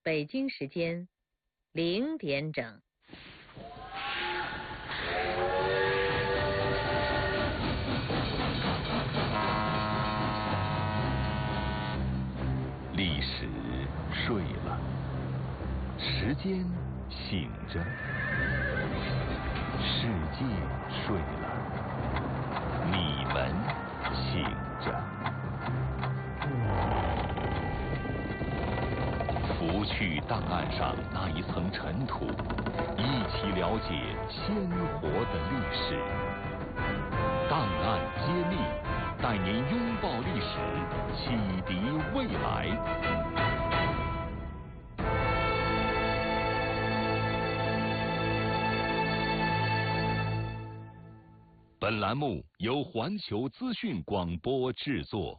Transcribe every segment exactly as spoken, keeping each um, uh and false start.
北京时间零点整。 历史睡了，时间醒着，世界睡了，你们醒着。拂去档案上那一层尘土，一起了解鲜活的历史。档案揭秘，带您拥抱历史，启迪未来。本栏目由环球资讯广播制作。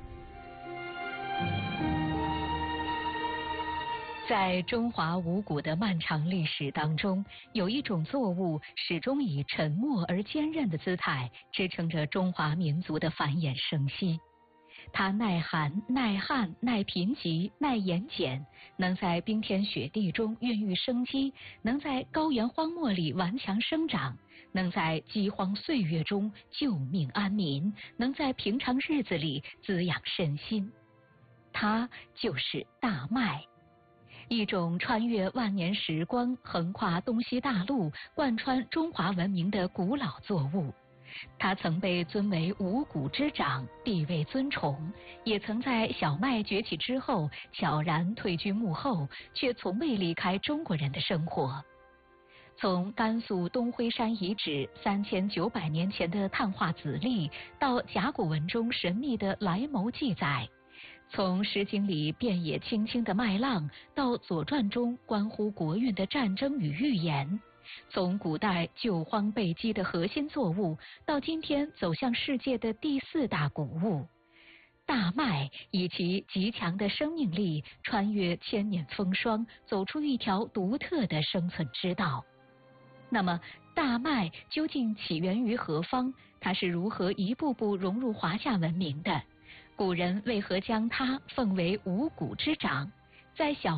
在中华五谷的漫长历史当中，有一种作物始终以沉默而坚韧的姿态支撑着中华民族的繁衍生息。它耐寒、耐旱、耐贫瘠、耐盐碱，能在冰天雪地中孕育生机，能在高原荒漠里顽强生长，能在饥荒岁月中救命安民，能在平常日子里滋养身心。它就是大麦，一种穿越万年时光、横跨东西大陆、贯穿中华文明的古老作物。它曾被尊为五谷之长，地位尊崇，也曾在小麦崛起之后悄然退居幕后，却从未离开中国人的生活。从甘肃东辉山遗址三千九百年前的碳化籽粒，到甲骨文中神秘的来谋记载，从《诗经》里遍野青青的麦浪，到《左传》中关乎国运的战争与预言，从古代救荒备饥的核心作物，到今天走向世界的第四大谷物，大麦以其极强的生命力，穿越千年风霜，走出一条独特的生存之道。那么，大麦究竟起源于何方？它是如何一步步融入华夏文明的？古人为何将它奉为五谷之长？在小